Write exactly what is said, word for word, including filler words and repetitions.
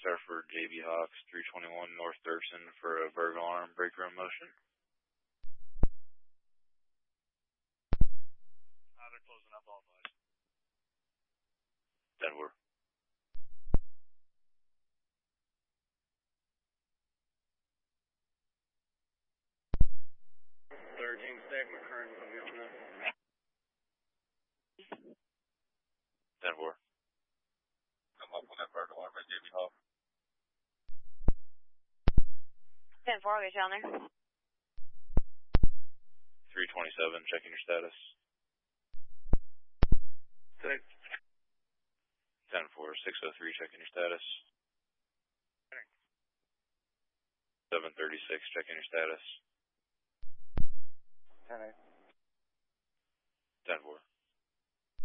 start for J B Hawks three twenty-one North Thurston for a vertical arm brake room motion. Uh, they're closing up all five. Denver. thirteen stack, McCurran, I'm getting that. Denver. I'm up on that vertical arm by J B Hawk. ten four, I'll get you on there. three twenty-seven, checking your status. Six. ten four, six oh three, checking your status. seven thirty-six, checking your status. ten eight. ten four.